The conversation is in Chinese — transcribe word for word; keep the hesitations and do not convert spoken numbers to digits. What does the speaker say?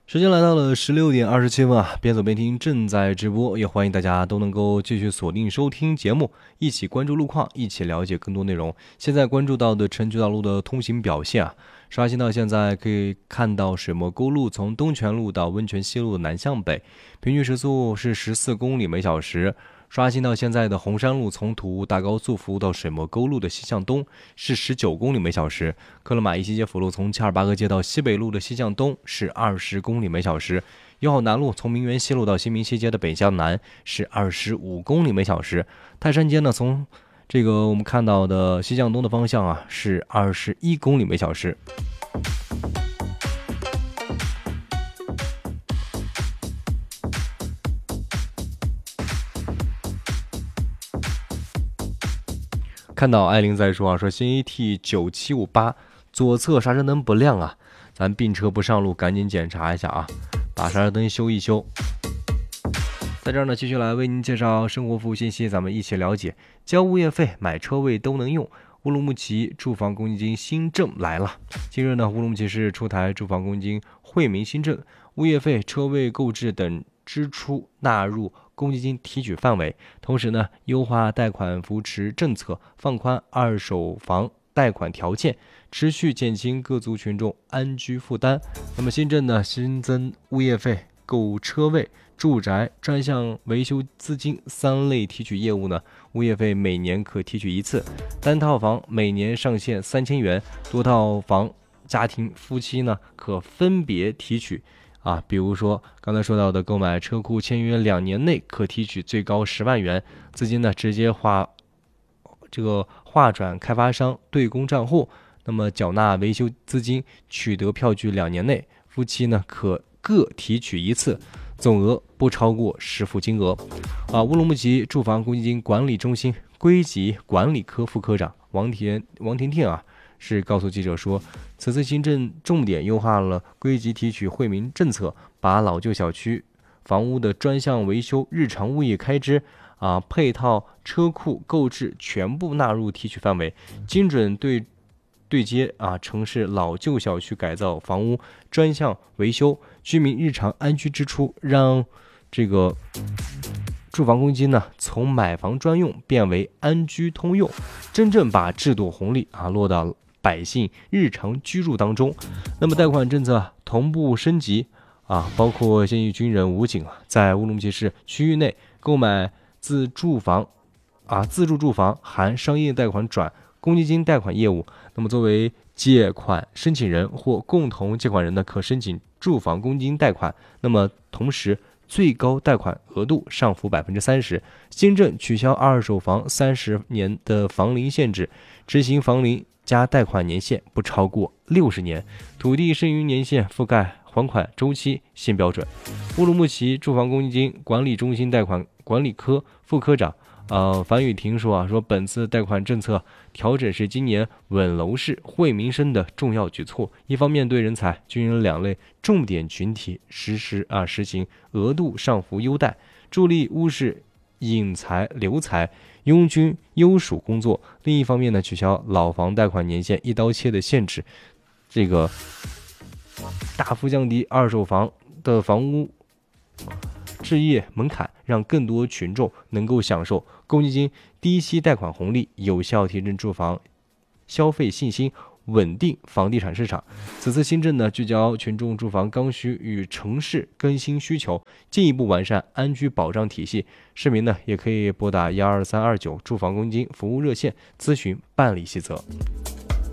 时间来到了十六点二十七分啊，边走边听正在直播，也欢迎大家都能够继续锁定收听节目，一起关注路况，一起了解更多内容。现在关注到的城区道路的通行表现啊，刷新到现在可以看到水墨沟路从东泉路到温泉西路南向北，平均时速是十四公里每小时。刷新到现在的红山路从土屋大高速服务到水墨沟路的西向东是十九公里每小时，克勒马依西街辅路从恰尔巴格街到西北路的西向东是二十公里每小时，友好南路从明园西路到新民西街的北向南是二十五公里每小时，泰山街呢从这个我们看到的西向东的方向啊是二十一公里每小时。看到艾琳在说啊，说新 A T 九七五八左侧刹车灯不亮啊，咱并车不上路，赶紧检查一下啊，把刹车灯修一修。在这儿呢，继续来为您介绍生活服务信息，咱们一起了解。交物业费、买车位都能用。乌鲁木齐住房公积金新政来了。近日呢，乌鲁木齐市出台住房公积金惠民新政，物业费、车位购置等支出纳入公积金提取范围，同时呢，优化贷款扶持政策，放宽二手房贷款条件，持续减轻各族群众安居负担。那么新政呢，新增物业费、购车位、住宅专项维修资金三类提取业务呢，物业费每年可提取一次，单套房每年上限三千元，多套房家庭夫妻呢可分别提取。啊，比如说刚才说到的购买车库签约两年内可提取最高十万元，资金呢直接划这个划转开发商对公账户，那么缴纳维修资金，取得票据两年内，夫妻呢可各提取一次，总额不超过实付金额。啊，乌鲁木齐住房公积金管理中心归集管理科副科长王田王婷婷啊。是告诉记者说，此次新政重点优化了归集提取惠民政策，把老旧小区房屋的专项维修日常物业开支啊、配套车库购置全部纳入提取范围，精准对对接啊城市老旧小区改造房屋专项维修居民日常安居支出，让这个住房公积金呢，从买房专用变为安居通用，真正把制度红利啊落到百姓日常居住当中。那么贷款政策同步升级啊，包括现役军人、武警啊，在乌鲁木齐市区域内购买自住房啊自住住房含商业贷款转公积金贷款业务，那么作为借款申请人或共同借款人呢，可申请住房公积金贷款。那么同时，最高贷款额度上浮百分之三十。新政取消二手房三十年的房龄限制，执行房龄加贷款年限不超过六十年，土地剩余年限覆盖还款周期新标准。乌鲁木齐住房公积金管理中心贷款管理科副科长呃，樊雨婷说啊，说本次贷款政策调整是今年稳楼市、惠民生的重要举措。一方面对人才、军人两类重点群体实施啊实行额度上浮优待，助力乌市引才留才、拥军优属工作。另一方面呢，取消老房贷款年限一刀切的限制，这个大幅降低二手房的房屋置业门槛，让更多群众能够享受公积金低息贷款红利，有效提振住房消费信心，稳定房地产市场。此次新政呢，聚焦群众住房刚需与城市更新需求，进一步完善安居保障体系。市民呢，也可以拨打幺二三二九住房公积金服务热线咨询办理细则。